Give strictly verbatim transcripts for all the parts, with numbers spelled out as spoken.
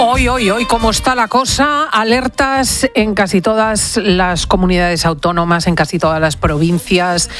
Hoy, hoy, hoy, ¿cómo está la cosa? Alertas en casi todas las comunidades autónomas, en casi todas las provincias.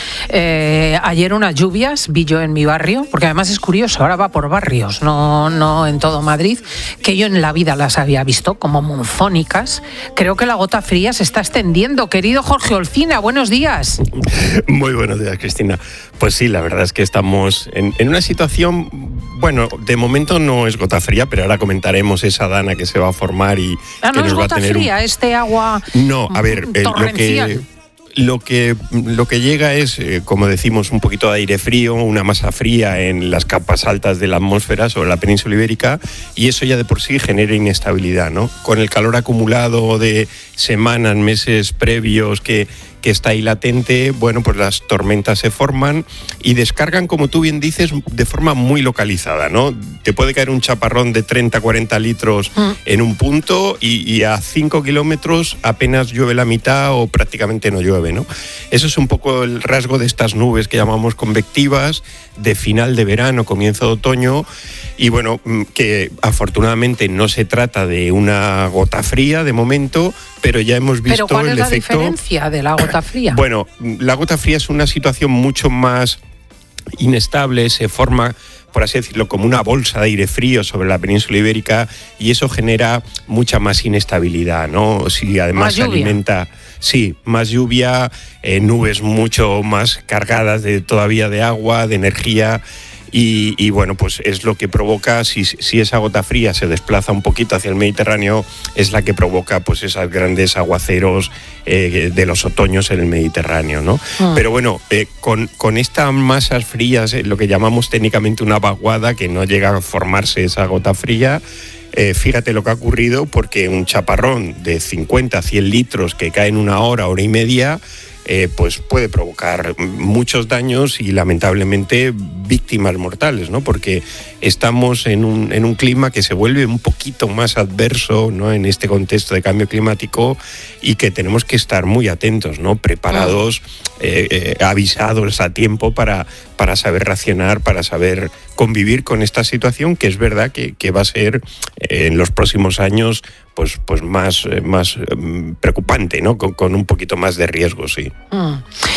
Eh, ayer unas lluvias, vi yo en mi barrio, porque además es curioso, ahora va por barrios, no, no en todo Madrid, que yo en la vida las había visto como monzónicas. Creo que la gota fría se está extendiendo. Querido Jorge Olcina, buenos días. Muy buenos días, Cristina. Pues sí, la verdad es que estamos en, en una situación, bueno, de momento no es gota fría, pero ahora comentaremos esa dana que se va a formar y ah, que no nos es va gota a tener fría, un... este agua No, a ver, eh, lo que... Lo que, lo que llega es, eh, como decimos, un poquito de aire frío, una masa fría en las capas altas de la atmósfera sobre la península ibérica, y eso ya de por sí genera inestabilidad, ¿no? Con el calor acumulado de semanas, meses previos que, que está ahí latente, bueno, pues las tormentas se forman y descargan, como tú bien dices, de forma muy localizada, ¿no? Te puede caer un chaparrón de treinta a cuarenta litros mm. en un punto y, y a cinco kilómetros apenas llueve la mitad o prácticamente no llueve, ¿no? Eso es un poco el rasgo de estas nubes que llamamos convectivas, de final de verano, comienzo de otoño, y bueno, que afortunadamente no se trata de una gota fría de momento, pero ya hemos visto el efecto... ¿Pero cuál es la diferencia de la gota fría? Bueno, la gota fría es una situación mucho más inestable, se forma, por así decirlo, como una bolsa de aire frío sobre la península ibérica, y eso genera mucha más inestabilidad, ¿no? Si además se alimenta... Sí, más lluvia, eh, nubes mucho más cargadas de todavía de agua, de energía, y, y bueno, pues es lo que provoca, si, si esa gota fría se desplaza un poquito hacia el Mediterráneo, es la que provoca pues esos grandes aguaceros eh, de los otoños en el Mediterráneo, ¿no? Mm. Pero bueno, eh, con, con estas masas frías, eh, lo que llamamos técnicamente una vaguada, que no llega a formarse esa gota fría, Eh, fíjate lo que ha ocurrido, porque un chaparrón de cincuenta a cien litros que cae en una hora, hora y media, eh, pues puede provocar muchos daños y lamentablemente víctimas mortales, ¿no? Porque estamos en un, en un clima que se vuelve un poquito más adverso, ¿no? En este contexto de cambio climático, y que tenemos que estar muy atentos, ¿no? Preparados, eh, eh, avisados a tiempo para, para saber reaccionar, para saber convivir con esta situación, que es verdad que, que va a ser eh, en los próximos años pues, pues más, más um, preocupante, ¿no? Con, con un poquito más de riesgo, sí. Mm.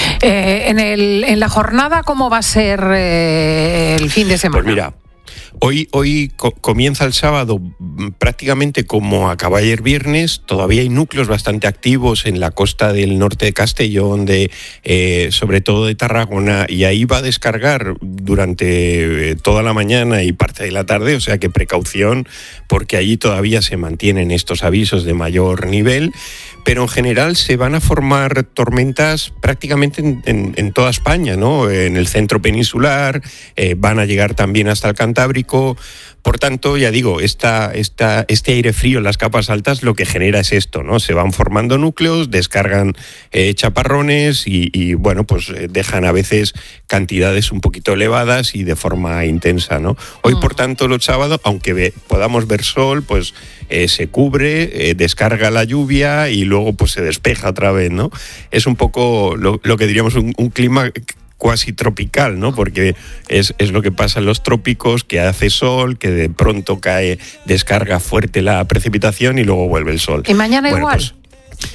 Eh, en, el, en la jornada, ¿cómo va a ser eh, el fin de semana? Pues mira, Hoy, hoy co- comienza el sábado prácticamente como acaba ayer viernes. Todavía hay núcleos bastante activos en la costa del norte de Castellón, de, eh, sobre todo de Tarragona, y ahí va a descargar durante toda la mañana y parte de la tarde, o sea que precaución, porque allí todavía se mantienen estos avisos de mayor nivel. Pero en general se van a formar tormentas prácticamente en, en, en toda España, ¿no? En el centro peninsular, eh, van a llegar también hasta el Cantábrico. Por tanto, ya digo, esta, esta, este aire frío en las capas altas lo que genera es esto, ¿no? Se van formando núcleos, descargan eh, chaparrones y, y, bueno, pues eh, dejan a veces cantidades un poquito elevadas y de forma intensa, ¿no? Hoy, por tanto, los sábados, aunque ve, podamos ver sol, pues eh, se cubre, eh, descarga la lluvia y luego pues se despeja otra vez, ¿no? Es un poco lo, lo que diríamos un, un clima cuasi tropical, ¿no? Porque es, es lo que pasa en los trópicos, que hace sol, que de pronto cae, descarga fuerte la precipitación y luego vuelve el sol. ¿Y mañana bueno, igual? Pues,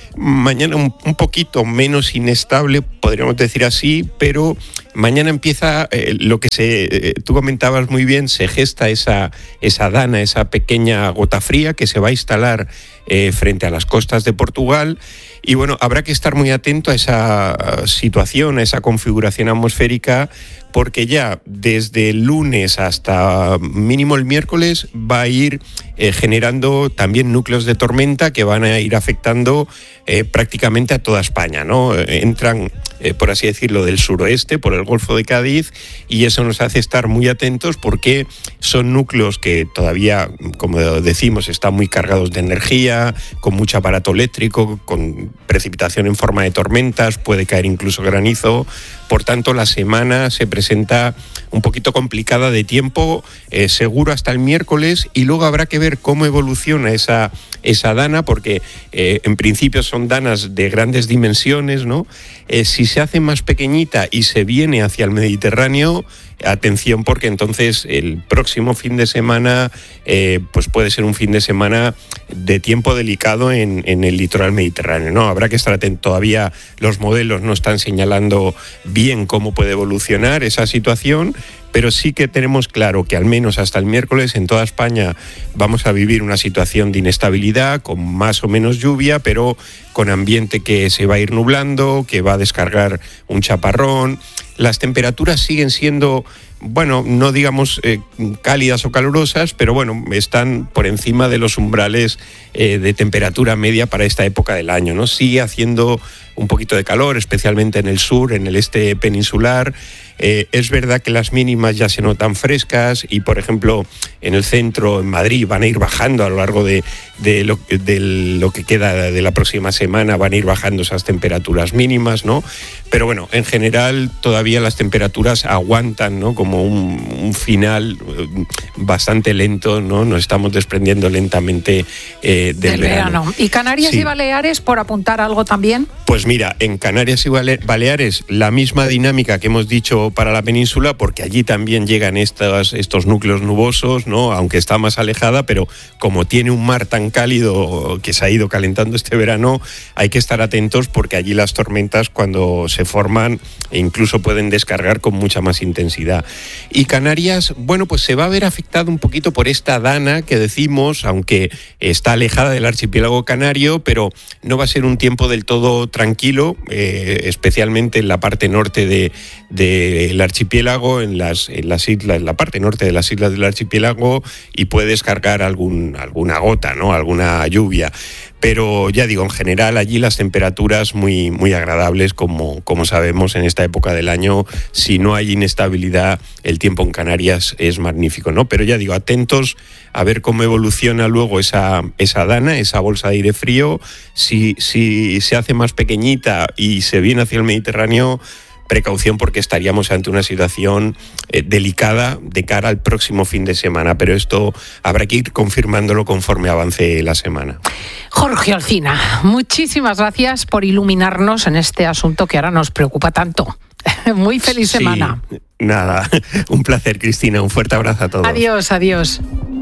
mañana un, un poquito menos inestable, podríamos decir así, pero mañana empieza eh, lo que se, eh, tú comentabas muy bien, se gesta esa, esa dana, esa pequeña gota fría que se va a instalar eh, frente a las costas de Portugal. Y bueno, habrá que estar muy atento a esa situación, a esa configuración atmosférica, porque ya desde el lunes hasta mínimo el miércoles va a ir eh, generando también núcleos de tormenta que van a ir afectando eh, prácticamente a toda España, ¿no? Entran, eh, por así decirlo, del suroeste, por el Golfo de Cádiz, y eso nos hace estar muy atentos porque son núcleos que todavía, como decimos, están muy cargados de energía, con mucho aparato eléctrico, con precipitación en forma de tormentas, puede caer incluso granizo. Por tanto, la semana se presenta un poquito complicada de tiempo, eh, seguro hasta el miércoles, y luego habrá que ver cómo evoluciona esa, esa dana, porque eh, en principio son danas de grandes dimensiones, ¿no? Eh, si se hace más pequeñita y se viene hacia el Mediterráneo, atención, porque entonces el próximo fin de semana eh, pues puede ser un fin de semana de tiempo delicado en, en el litoral mediterráneo, ¿no? Habrá que estar atento. Todavía los modelos no están señalando bien cómo puede evolucionar esa situación, pero sí que tenemos claro que al menos hasta el miércoles en toda España vamos a vivir una situación de inestabilidad, con más o menos lluvia, pero con ambiente que se va a ir nublando, que va a descargar un chaparrón. Las temperaturas siguen siendo, bueno, no digamos eh, cálidas o calurosas, pero bueno, están por encima de los umbrales eh, de temperatura media para esta época del año, ¿no? Sigue haciendo un poquito de calor, especialmente en el sur, en el este peninsular. Eh, es verdad que las mínimas ya se notan frescas y, por ejemplo, en el centro, en Madrid, van a ir bajando a lo largo de, de, lo, de lo que queda de la próxima semana, van a ir bajando esas temperaturas mínimas, ¿no? Pero bueno, en general todavía las temperaturas aguantan, ¿no? Como un, un final bastante lento, ¿no? Nos estamos desprendiendo lentamente eh, del, del verano. verano. ¿Y Canarias sí. y Baleares, por apuntar algo también? Pues mira, en Canarias y Baleares la misma dinámica que hemos dicho para la península, porque allí también llegan estos, estos núcleos nubosos, ¿no? Aunque está más alejada, pero como tiene un mar tan cálido que se ha ido calentando este verano, hay que estar atentos porque allí las tormentas, cuando se forman, incluso pueden descargar con mucha más intensidad. Y Canarias, bueno, pues se va a ver afectado un poquito por esta dana que decimos, aunque está alejada del archipiélago canario, pero no va a ser un tiempo del todo tranquilo, eh, especialmente en la parte norte de, de el archipiélago, en las, en las islas, en la parte norte de las islas del archipiélago, y puede descargar algún, alguna gota, ¿no? Alguna lluvia. Pero ya digo, en general allí las temperaturas muy, muy agradables, como, como sabemos en esta época del año. Si no hay inestabilidad, el tiempo en Canarias es magnífico, ¿no? Pero ya digo, atentos a ver cómo evoluciona luego esa, esa dana, esa bolsa de aire frío. Si, si se hace más pequeñita y se viene hacia el Mediterráneo, precaución, porque estaríamos ante una situación eh, delicada de cara al próximo fin de semana, pero esto habrá que ir confirmándolo conforme avance la semana. Jorge Olcina, muchísimas gracias por iluminarnos en este asunto que ahora nos preocupa tanto. Muy feliz sí, semana. Nada, un placer, Cristina, un fuerte abrazo a todos. Adiós, adiós.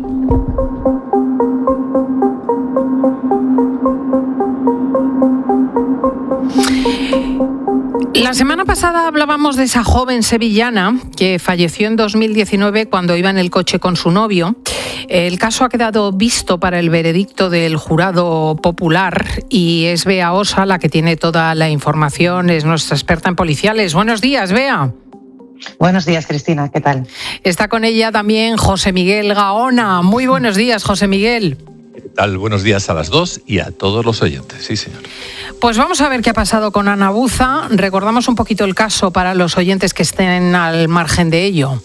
La semana pasada hablábamos de esa joven sevillana que falleció en dos mil diecinueve cuando iba en el coche con su novio. El caso ha quedado visto para el veredicto del jurado popular y es Bea Osa la que tiene toda la información, es nuestra experta en policiales. Buenos días, Bea. Buenos días, Cristina, ¿qué tal? Está con ella también José Miguel Gaona. Muy buenos días, José Miguel. ¿Qué tal? Buenos días a las dos y a todos los oyentes. Sí, señor. Pues vamos a ver qué ha pasado con Ana Buza. Recordamos un poquito el caso para los oyentes que estén al margen de ello.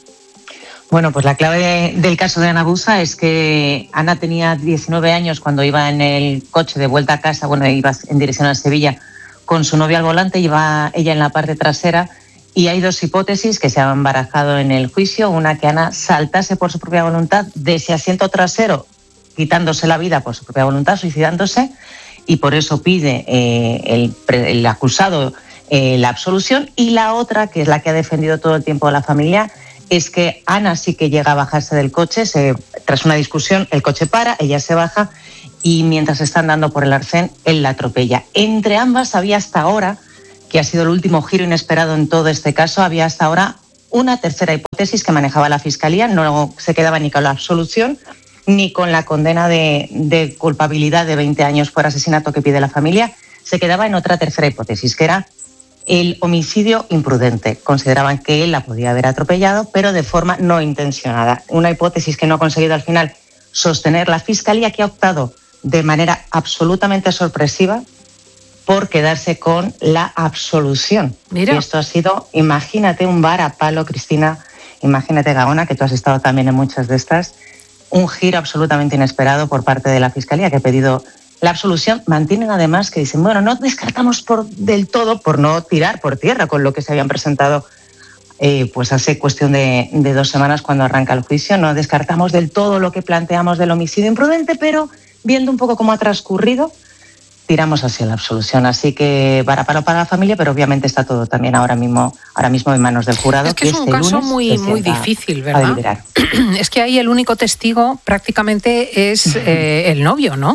Bueno, pues la clave de, del caso de Ana Buza es que Ana tenía diecinueve años cuando iba en el coche de vuelta a casa, bueno, iba en dirección a Sevilla con su novia al volante, iba ella en la parte trasera, y hay dos hipótesis que se han barajado en el juicio. Una, que Ana saltase por su propia voluntad de ese asiento trasero, quitándose la vida por su propia voluntad, suicidándose, y por eso pide eh, el, el acusado eh, la absolución. Y la otra, que es la que ha defendido todo el tiempo la familia, es que Ana sí que llega a bajarse del coche, se, tras una discusión el coche para, ella se baja y mientras están dando por el arcén, él la atropella. Entre ambas había hasta ahora, que ha sido el último giro inesperado en todo este caso, había hasta ahora una tercera hipótesis que manejaba la Fiscalía, no se quedaba ni con la absolución ni con la condena de, de culpabilidad de veinte años por asesinato que pide la familia, se quedaba en otra tercera hipótesis, que era el homicidio imprudente. Consideraban que él la podía haber atropellado, pero de forma no intencionada. Una hipótesis que no ha conseguido al final sostener la Fiscalía, que ha optado de manera absolutamente sorpresiva por quedarse con la absolución. Mira. Y esto ha sido, imagínate, un varapalo, Cristina, imagínate, Gaona, que tú has estado también en muchas de estas, un giro absolutamente inesperado por parte de la Fiscalía, que ha pedido la absolución. Mantienen además que dicen, bueno, no descartamos por, del todo, por no tirar por tierra con lo que se habían presentado eh, pues hace cuestión de, de dos semanas cuando arranca el juicio, no descartamos del todo lo que planteamos del homicidio imprudente, pero viendo un poco cómo ha transcurrido, tiramos hacia la absolución. Así que para, para, para la familia, pero obviamente está todo también ahora mismo, ahora mismo en manos del jurado. Es que es un este caso lunes muy, muy difícil, ¿verdad? Es que ahí el único testigo prácticamente es eh, el novio, ¿no?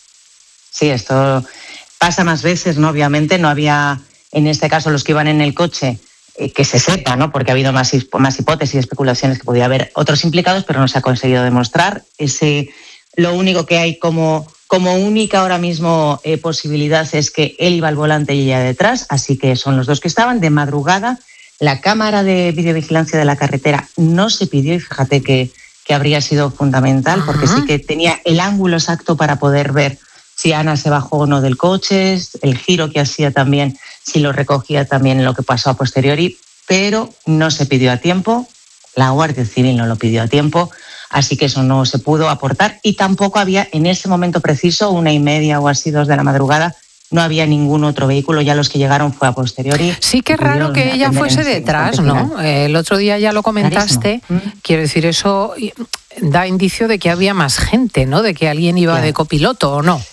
Sí, esto pasa más veces, ¿no? Obviamente no había, en este caso, los que iban en el coche, eh, que se sepa, ¿no? Porque ha habido más, más hipótesis y especulaciones que podía haber otros implicados, pero no se ha conseguido demostrar. Ese, lo único que hay como... Como única ahora mismo eh, posibilidad es que él iba al volante y ella detrás, así que son los dos que estaban. De madrugada, la cámara de videovigilancia de la carretera no se pidió y fíjate que, que habría sido fundamental. Ajá. Porque sí que tenía el ángulo exacto para poder ver si Ana se bajó o no del coche, el giro que hacía también, si lo recogía también en lo que pasó a posteriori, pero no se pidió a tiempo, la Guardia Civil no lo pidió a tiempo. Así que eso no se pudo aportar y tampoco había en ese momento preciso, una y media o así, dos de la madrugada, no había ningún otro vehículo, ya los que llegaron fue a posteriori. Sí que es raro que ella fuese detrás, ¿no? El otro día ya lo comentaste, clarísimo. Quiero decir, eso da indicio de que había más gente, ¿no? De que alguien iba claro. de copiloto, ¿o no?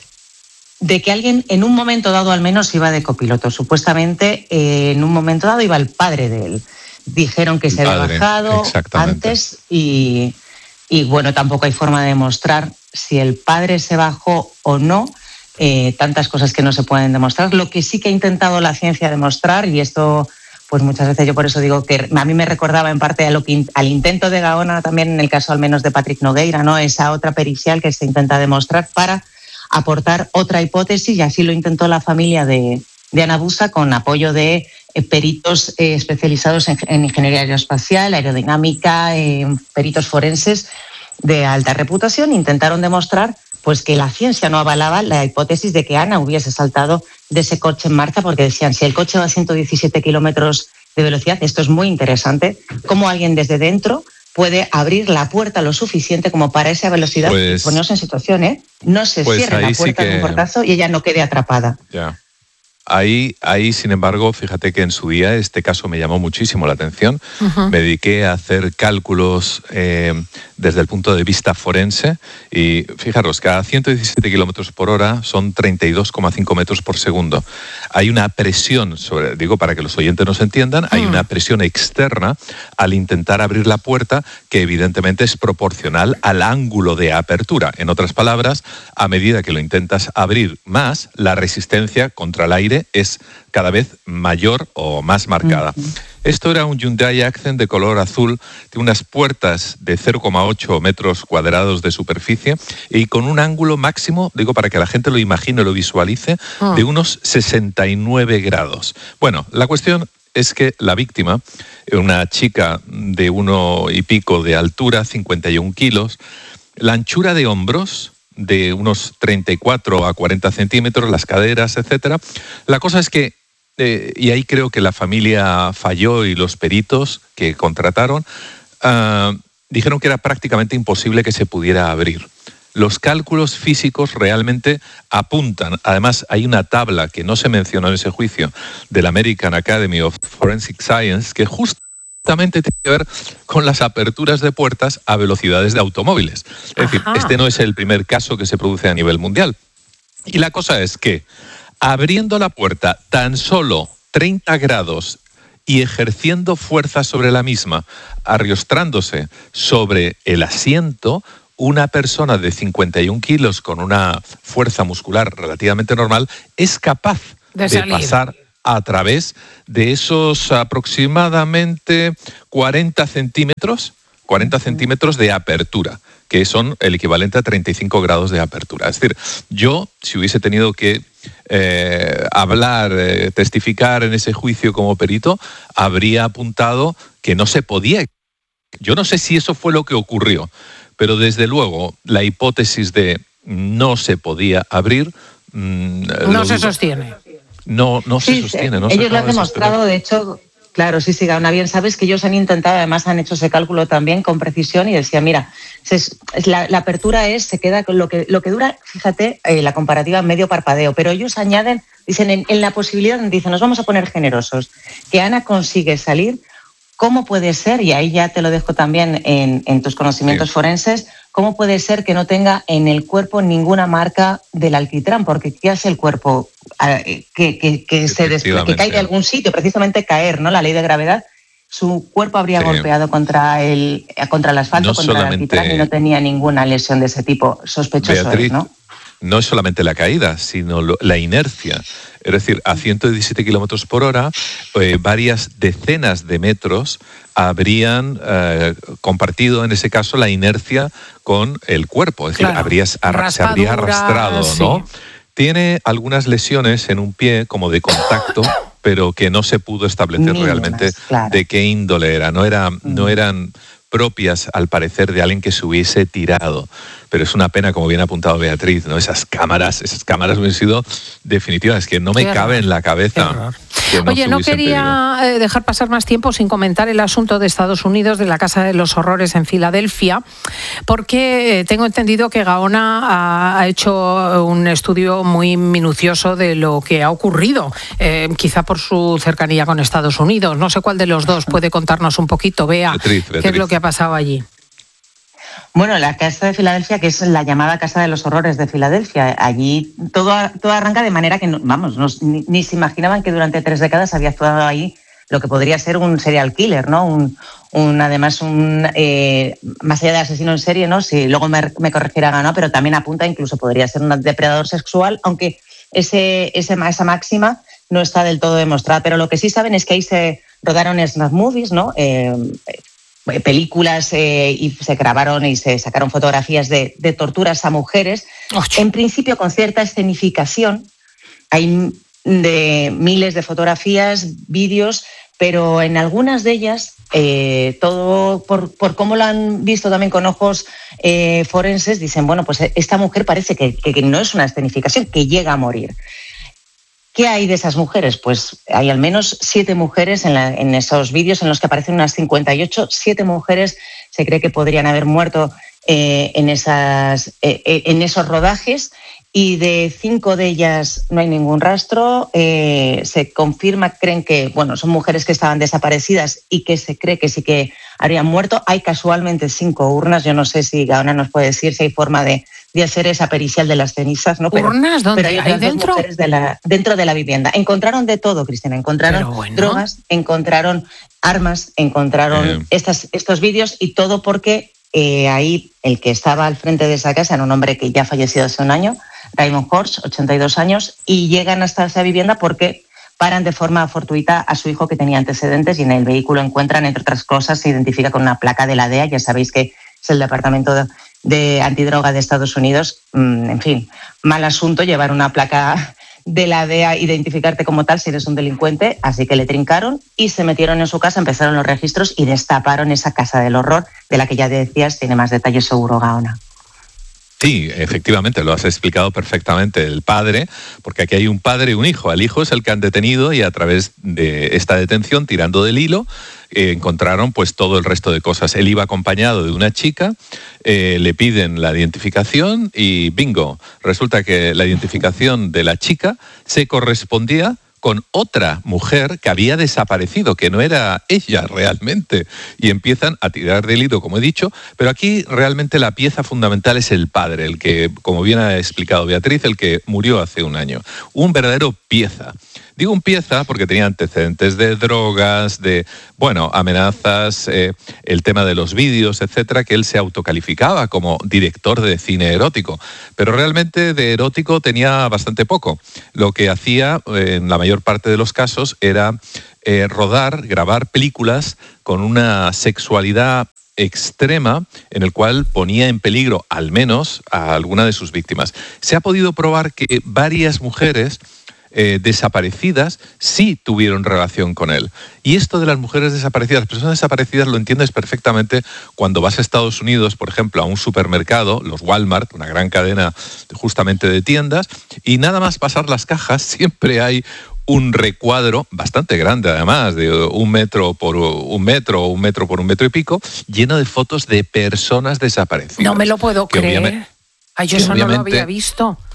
De que alguien en un momento dado al menos iba de copiloto. Supuestamente eh, en un momento dado iba el padre de él. Dijeron que se había bajado antes y... Y bueno, tampoco hay forma de demostrar si el padre se bajó o no, eh, tantas cosas que no se pueden demostrar. Lo que sí que ha intentado la ciencia demostrar, y esto pues muchas veces yo por eso digo que a mí me recordaba en parte a lo que, al intento de Gaona también en el caso al menos de Patrick Nogueira, ¿no? Esa otra pericial que se intenta demostrar para aportar otra hipótesis, y así lo intentó la familia de, de Ana Busa con apoyo de eh, peritos eh, especializados en, en ingeniería aeroespacial, aerodinámica, eh, peritos forenses de alta reputación. Intentaron demostrar pues que la ciencia no avalaba la hipótesis de que Ana hubiese saltado de ese coche en marcha, porque decían, si el coche va a ciento diecisiete kilómetros de velocidad, esto es muy interesante, cómo alguien desde dentro puede abrir la puerta lo suficiente como para esa velocidad, pues, ponernos en situación, ¿eh? No se pues cierre la puerta sí que... de un portazo y ella no quede atrapada. Ya. Ahí, ahí, sin embargo, fíjate que en su día este caso me llamó muchísimo la atención. Uh-huh. Me dediqué a hacer cálculos eh, desde el punto de vista forense y fijaros, cada ciento diecisiete kilómetros por hora son treinta y dos coma cinco metros por segundo. Hay una presión, sobre, digo para que los oyentes nos entiendan, uh-huh. hay una presión externa al intentar abrir la puerta que evidentemente es proporcional al ángulo de apertura. En otras palabras, a medida que lo intentas abrir más, la resistencia contra el aire es cada vez mayor o más marcada. Uh-huh. Esto era un Hyundai Accent de color azul, tiene unas puertas de cero coma ocho metros cuadrados de superficie y con un ángulo máximo, digo para que la gente lo imagine, lo visualice, uh-huh. de unos sesenta y nueve grados. Bueno, la cuestión es que la víctima, una chica de uno y pico de altura, cincuenta y un kilos, la anchura de hombros de unos treinta y cuatro a cuarenta centímetros, las caderas, etcétera. La cosa es que, eh, y ahí creo que la familia falló y los peritos que contrataron uh, dijeron que era prácticamente imposible que se pudiera abrir. Los cálculos físicos realmente apuntan, además hay una tabla que no se mencionó en ese juicio de la American Academy of Forensic Science que justo Justamente tiene que ver con las aperturas de puertas a velocidades de automóviles. Es Ajá. decir, este no es el primer caso que se produce a nivel mundial. Y la cosa es que, abriendo la puerta tan solo treinta grados y ejerciendo fuerza sobre la misma, arrostrándose sobre el asiento, una persona de cincuenta y un kilos con una fuerza muscular relativamente normal es capaz de, de pasar a través de esos aproximadamente cuarenta centímetros, cuarenta centímetros de apertura, que son el equivalente a treinta y cinco grados de apertura. Es decir, yo, si hubiese tenido que eh, hablar, eh, testificar en ese juicio como perito, habría apuntado que no se podía. Yo no sé si eso fue lo que ocurrió, pero desde luego la hipótesis de no se podía abrir... Mmm, no se sostiene. No, no sí, se sostiene. No ellos se lo han demostrado, de hecho, claro, sí, sí, Gaona, bien sabes que ellos han intentado, además han hecho ese cálculo también con precisión y decía, mira, es, es la, la apertura es, se queda con lo que, lo que dura, fíjate, eh, la comparativa medio parpadeo, pero ellos añaden, dicen, en, en la posibilidad, dicen, nos vamos a poner generosos, que Ana consigue salir ¿cómo puede ser, y ahí ya te lo dejo también en, en tus conocimientos sí. forenses, cómo puede ser que no tenga en el cuerpo ninguna marca del alquitrán? Porque ¿qué hace el cuerpo? Que, que, que, se desple- que caiga de algún sitio, precisamente caer, ¿no? La ley de gravedad. Su cuerpo habría sí. golpeado contra el, contra el asfalto, no contra solamente... el alquitrán, y no tenía ninguna lesión de ese tipo. Sospechoso Beatriz, es, ¿no? No es solamente la caída, sino lo, la inercia. Es decir, a ciento diecisiete kilómetros por hora, eh, varias decenas de metros habrían eh, compartido, en ese caso, la inercia con el cuerpo. Es decir, claro. habrías, ar- se habría arrastrado, sí. ¿no? Tiene algunas lesiones en un pie, como de contacto, pero que no se pudo establecer Mínimas, realmente claro. de qué índole era. No, era, mm. no eran propias, al parecer, de alguien que se hubiese tirado. Pero es una pena, como bien ha apuntado Beatriz, ¿no? Esas cámaras, esas cámaras hubiesen sido definitivas, es que no me Qué cabe error. en la cabeza. Que no Oye, no quería pedido. dejar pasar más tiempo sin comentar el asunto de Estados Unidos, de la Casa de los Horrores en Filadelfia, porque tengo entendido que Gaona ha, ha hecho un estudio muy minucioso de lo que ha ocurrido, eh, quizá por su cercanía con Estados Unidos. No sé cuál de los dos puede contarnos un poquito, Bea, Beatriz, Beatriz. qué es lo que ha pasado allí. Bueno, la Casa de Filadelfia, que es la llamada Casa de los Horrores de Filadelfia, allí todo, todo arranca de manera que, no, vamos, no, ni, ni se imaginaban que durante tres décadas había actuado ahí lo que podría ser un serial killer, ¿no? Un, un además, un eh, más allá de asesino en serie, ¿no? Si luego me, me corregirá, ¿no? Pero también apunta, incluso podría ser un depredador sexual, aunque ese, ese, esa máxima no está del todo demostrada. Pero lo que sí saben es que ahí se rodaron snuff movies, ¿no? Eh, películas eh, y se grabaron y se sacaron fotografías de, de torturas a mujeres, Ocho. en principio con cierta escenificación. Hay de miles de fotografías, vídeos, pero en algunas de ellas, eh, todo por, por cómo lo han visto también con ojos eh, forenses, dicen, bueno, pues esta mujer parece que, que, que no es una escenificación, que llega a morir. ¿Qué hay de esas mujeres? Pues hay al menos siete mujeres en, la, en esos vídeos en los que aparecen unas cincuenta y ocho. Siete mujeres se cree que podrían haber muerto eh, en, esas, eh, en esos rodajes, y de cinco de ellas no hay ningún rastro. Eh, se confirma, creen que bueno, son mujeres que estaban desaparecidas y que se cree que sí que habrían muerto. Hay casualmente cinco urnas. Yo no sé si Gaona nos puede decir si hay forma de... de hacer esa pericial de las cenizas, ¿no? Pero, ¿urnas? ¿Dónde? Pero hay, ¿Hay dentro? De la, dentro de la vivienda. Encontraron de todo, Cristina. Encontraron bueno. drogas, encontraron armas, encontraron eh. estas, estos vídeos, y todo porque eh, ahí el que estaba al frente de esa casa era un hombre que ya falleció hace un año, Raymond Horst, ochenta y dos años, y llegan hasta esa vivienda porque paran de forma fortuita a su hijo, que tenía antecedentes, y en el vehículo encuentran, entre otras cosas, se identifica con una placa de la D E A. Ya sabéis que es el Departamento de... de antidroga de Estados Unidos. En fin, mal asunto llevar una placa de la D E A, identificarte como tal si eres un delincuente, así que le trincaron y se metieron en su casa, empezaron los registros y destaparon esa casa del horror, de la que ya decías tiene más detalles seguro Gaona. Sí, efectivamente, lo has explicado perfectamente. El padre, porque aquí hay un padre y un hijo. El hijo es el que han detenido, y a través de esta detención, tirando del hilo, eh, encontraron pues todo el resto de cosas. Él iba acompañado de una chica, eh, le piden la identificación y bingo, resulta que la identificación de la chica se correspondía con otra mujer que había desaparecido, que no era ella realmente, y empiezan a tirar del hilo, como he dicho, pero aquí realmente la pieza fundamental es el padre, el que, como bien ha explicado Beatriz, el que murió hace un año. Un verdadero pieza. Digo un pieza porque tenía antecedentes de drogas, de, bueno, amenazas, eh, el tema de los vídeos, etcétera, que él se autocalificaba como director de cine erótico, pero realmente de erótico tenía bastante poco. Lo que hacía, eh, en la mayor parte de los casos, era eh, rodar, grabar películas con una sexualidad extrema, en el cual ponía en peligro al menos a alguna de sus víctimas. Se ha podido probar que varias mujeres Eh, desaparecidas sí tuvieron relación con él. Y esto de las mujeres desaparecidas, personas desaparecidas, lo entiendes perfectamente cuando vas a Estados Unidos, por ejemplo, a un supermercado, los Walmart, una gran cadena justamente de tiendas, y nada más pasar las cajas siempre hay un recuadro bastante grande, además, de un metro por un metro o un metro por un metro y pico, lleno de fotos de personas desaparecidas. No me lo puedo creer. Ay, yo eso no lo había visto.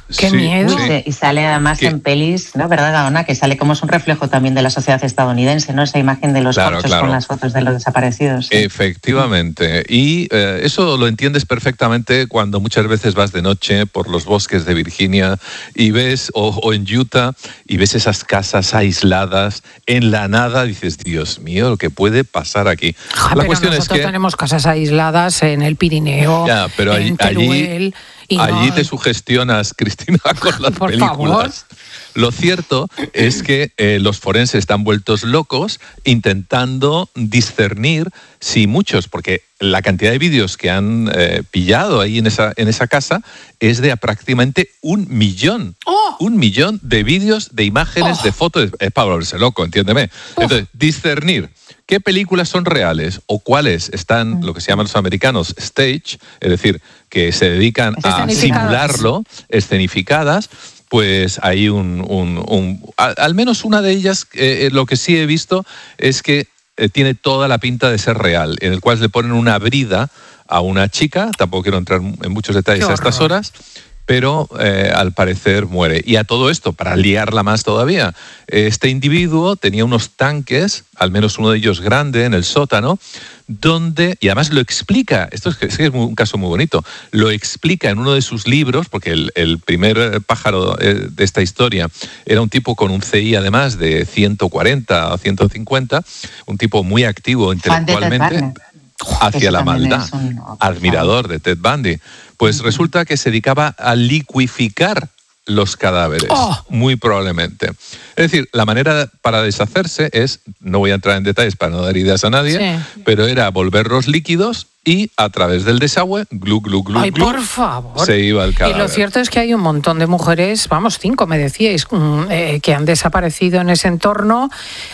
¡Qué Sí, miedo! sí. Y sale además ¿Qué? en pelis, ¿no? ¿Verdad, Gaona? Que sale como es un reflejo también de la sociedad estadounidense, ¿no? Esa imagen de los Claro, corchos claro. con las fotos de los desaparecidos. ¿Sí? Efectivamente. Y eh, eso lo entiendes perfectamente cuando muchas veces vas de noche por los bosques de Virginia y ves, o, o en Utah, y ves esas casas aisladas en la nada. Dices, Dios mío, lo que puede pasar aquí. Ja, la pero cuestión es nosotros que... tenemos casas aisladas en el Pirineo, Ya, pero allí, en allí, Teruel, y allí no- te sugestionas, Cristina, con las Por películas. Lo cierto es que eh, los forenses están vueltos locos intentando discernir si muchos, porque la cantidad de vídeos que han eh, pillado ahí en esa, en esa casa es de prácticamente un millón. ¡Oh! Un millón de vídeos, de imágenes, ¡Oh! de fotos. Es para volverse loco, entiéndeme. Entonces, discernir qué películas son reales o cuáles están, lo que se llaman los americanos, stage, es decir, que se dedican a Escenificadas. simularlo, escenificadas, pues hay un... un- un- al, al menos una de ellas, eh, lo que sí he visto es que eh, tiene toda la pinta de ser real, en el cual le ponen una brida a una chica, tampoco quiero entrar en muchos detalles Qué a estas horror. horas, pero eh, al parecer muere. Y a todo esto, para liarla más todavía, este individuo tenía unos tanques, al menos uno de ellos grande, en el sótano, donde, y además lo explica, esto es, que es un caso muy bonito, lo explica en uno de sus libros, porque el, el primer pájaro de esta historia era un tipo con un C I además de ciento cuarenta o ciento cincuenta, un tipo muy activo Fan de Ted intelectualmente Bundy. hacia Eso la también maldad, es un- oh, por admirador de Ted Bundy. Pues resulta que se dedicaba a liquificar los cadáveres, ¡Oh! muy probablemente. Es decir, la manera para deshacerse es, no voy a entrar en detalles para no dar ideas a nadie, Sí. pero era volverlos líquidos y a través del desagüe, glu, glu, glu, Ay, glu, por favor. se iba el Y cadáver. lo cierto es que hay un montón de mujeres, vamos, cinco me decíais, mm, eh, que han desaparecido en ese entorno.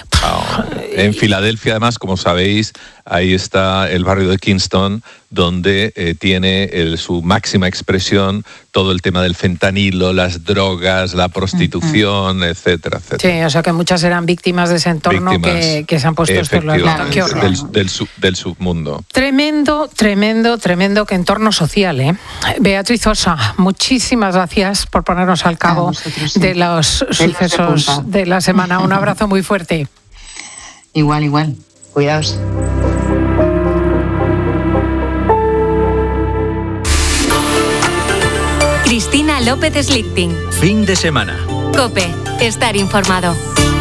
Ah, en Filadelfia, además, como sabéis, ahí está el barrio de Kingston, donde eh, tiene el- su máxima expresión todo el tema del fentanilo, las drogas, la prostitución, etcétera, etcétera. Sí, o sea que muchas eran víctimas de ese entorno Víctimas, que, que se han puesto estos los efectivamente, Qué horror. del, del sub- del submundo. Tremendo, tremendo, tremendo que entorno social, ¿eh? Beatriz Osa, muchísimas gracias por ponernos al cabo vosotros, sí. de los Pelos de sucesos punta. de la semana. Un abrazo muy fuerte. Igual, igual. Cuidaos. Cristina López Slichting. Fin de semana. COPE. Estar informado.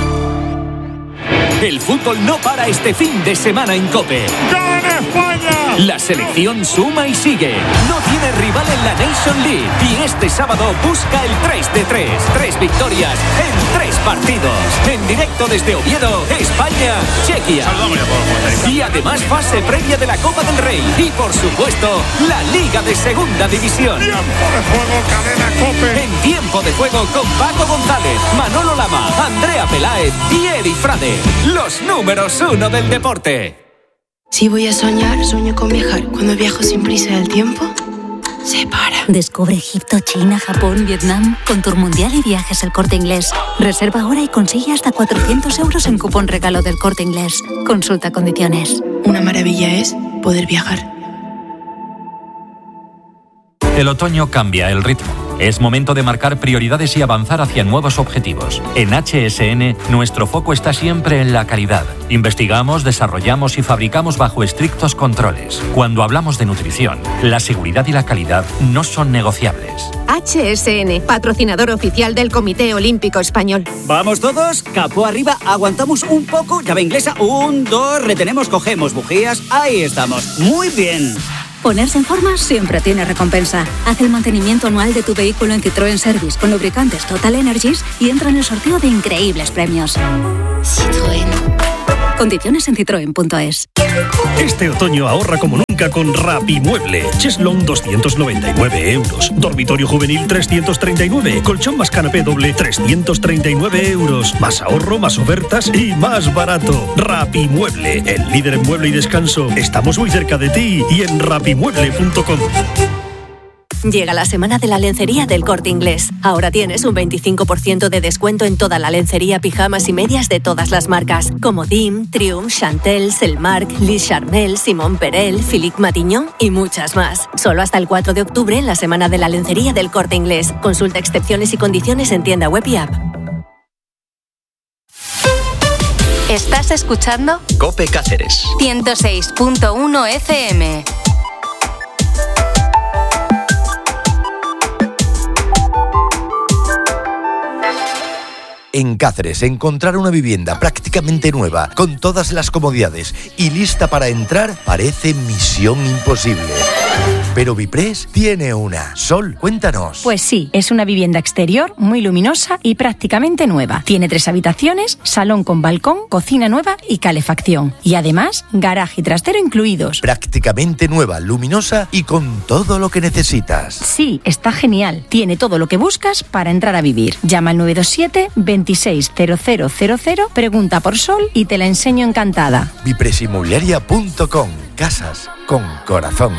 El fútbol no para este fin de semana en COPE. ¡Gana España! La selección suma y sigue. No tiene rival en la Nation League. Y este sábado busca el tres de tres. Tres victorias en tres partidos. En directo desde Oviedo, España, Chequia. Y además fase previa de la Copa del Rey. Y por supuesto, la Liga de Segunda División. ¡Tiempo de juego, cadena COPE! En tiempo de juego con Paco González, Manolo Lama, Andrea Peláez y Eri Frade. Los números uno del deporte. Si voy a soñar, sueño con viajar. Cuando viajo sin prisa el tiempo se para. Descubre Egipto, China, Japón, Vietnam con Tour Mundial y Viajes El Corte Inglés. Reserva ahora y consigue hasta cuatrocientos euros en cupón regalo del Corte Inglés. Consulta condiciones. Una maravilla es poder viajar. El otoño cambia el ritmo. Es momento de marcar prioridades y avanzar hacia nuevos objetivos. En H S N, nuestro foco está siempre en la calidad. Investigamos, desarrollamos y fabricamos bajo estrictos controles. Cuando hablamos de nutrición, la seguridad y la calidad no son negociables. H S N, patrocinador oficial del Comité Olímpico Español. Vamos todos, capó arriba, aguantamos un poco, llave inglesa, un, dos, retenemos, cogemos bujías, ahí estamos, muy bien. Ponerse en forma siempre tiene recompensa. Haz el mantenimiento anual de tu vehículo en Citroën Service con lubricantes Total Energies y entra en el sorteo de increíbles premios. Citroën. Condiciones en citroen punto es. Este otoño ahorra como nunca con Rapimueble. Cheslong doscientos noventa y nueve euros. Dormitorio juvenil trescientos treinta y nueve. Colchón más canapé doble trescientos treinta y nueve euros. Más ahorro, más ofertas y más barato. Rapimueble, el líder en mueble y descanso. Estamos muy cerca de ti y en rapimueble punto com. Llega la semana de la lencería del Corte Inglés. Ahora tienes un veinticinco por ciento de descuento en toda la lencería, pijamas y medias de todas las marcas, como Dim, Triumph, Chantel, Selmark, Liz Charmel, Simone Perel, Philippe Matignon y muchas más. Solo hasta el cuatro de octubre en la semana de la lencería del Corte Inglés. Consulta excepciones y condiciones en tienda web y app. ¿Estás escuchando? COPE Cáceres. ciento seis punto uno F M. En Cáceres, encontrar una vivienda prácticamente nueva, con todas las comodidades y lista para entrar, parece misión imposible. Pero Viprés tiene una. Sol, cuéntanos. Pues sí, es una vivienda exterior muy luminosa y prácticamente nueva. Tiene tres habitaciones, salón con balcón, cocina nueva y calefacción. Y además, garaje y trastero incluidos. Prácticamente nueva, luminosa y con todo lo que necesitas. Sí, está genial. Tiene todo lo que buscas para entrar a vivir. Llama al nueve dos siete, veintiséis, cero cero cero cero, pregunta por Sol y te la enseño encantada. Vipresinmobiliaria punto com. Casas con corazón.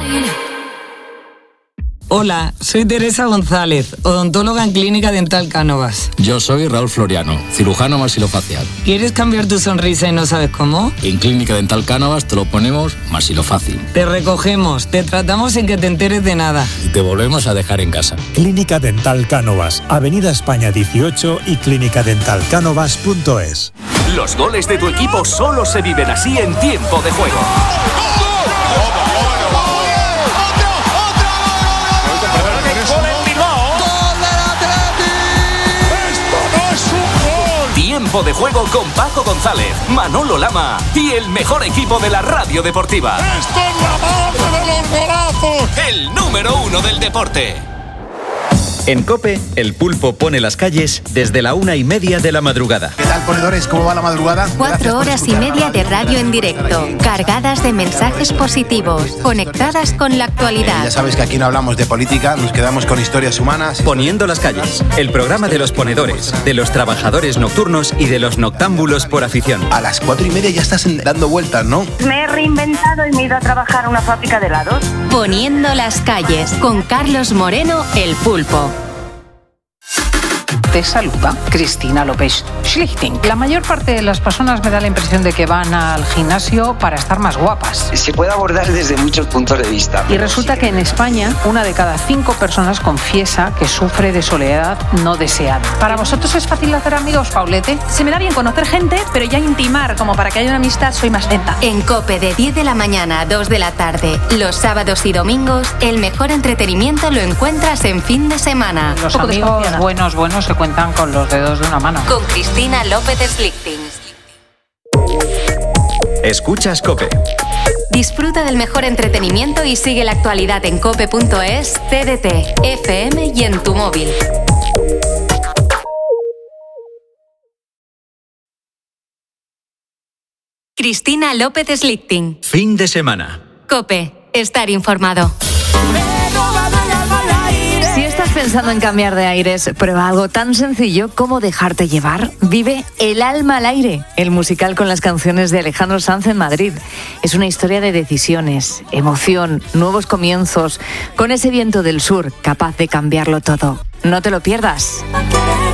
Hola, soy Teresa González, odontóloga en Clínica Dental Cánovas. Yo soy Raúl Floriano, cirujano maxilofacial. ¿Quieres cambiar tu sonrisa y no sabes cómo? En Clínica Dental Cánovas te lo ponemos maxilofácil. Te recogemos, te tratamos sin que te enteres de nada. Y te volvemos a dejar en casa. Clínica Dental Cánovas, Avenida España dieciocho y clínica dental cánovas punto es. Los goles de tu equipo solo se viven así en tiempo de juego. Tiempo de juego con Paco González, Manolo Lama y el mejor equipo de la radio deportiva. ¡Esto es la madre de los golazos! El número uno del deporte. En COPE, el pulpo pone las calles desde la una y media de la madrugada. ¿Qué tal, ponedores? ¿Cómo va la madrugada? Cuatro horas y media de radio en directo, cargadas de mensajes positivos, conectadas con la actualidad. Ya sabes que aquí no hablamos de política, nos quedamos con historias humanas. Poniendo las calles, el programa de los ponedores, de los trabajadores nocturnos y de los noctámbulos por afición. A las cuatro y media ya estás dando vueltas, ¿no? Me he reinventado y me he ido a trabajar a una fábrica de helados. Poniendo las calles, con Carlos Moreno, el pulpo. Te saluda Cristina López Schlichting. La mayor parte de las personas me da la impresión de que van al gimnasio para estar más guapas. Se puede abordar desde muchos puntos de vista. Y resulta que en España una de cada cinco personas confiesa que sufre de soledad no deseada. ¿Para vosotros es fácil hacer amigos, Paulete? Se me da bien conocer gente, pero ya intimar como para que haya una amistad soy más lenta. En COPE de diez de la mañana a dos de la tarde, los sábados y domingos, el mejor entretenimiento lo encuentras en fin de semana. Los amigos buenos, buenos se cuentan con los dedos de una mano. Con Cristina López Schlichting. Escuchas COPE. Disfruta del mejor entretenimiento y sigue la actualidad en cope punto es, T D T, F M y en tu móvil. Cristina López Schlichting. Fin de semana. COPE. Estar informado. Si estás pensando en cambiar de aires, prueba algo tan sencillo como dejarte llevar. Vive El alma al aire, el musical con las canciones de Alejandro Sanz en Madrid. Es una historia de decisiones, emoción, nuevos comienzos, con ese viento del sur capaz de cambiarlo todo. No te lo pierdas.